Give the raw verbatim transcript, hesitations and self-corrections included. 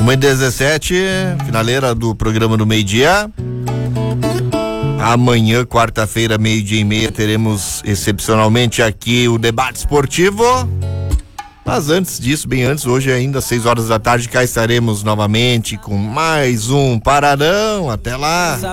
uma e dezessete, finaleira do programa do meio-dia. Amanhã, quarta-feira, meio-dia e meia, teremos excepcionalmente aqui o debate esportivo. Mas antes disso, bem antes, hoje ainda às seis horas da tarde, cá estaremos novamente com mais um Paradão. Até lá!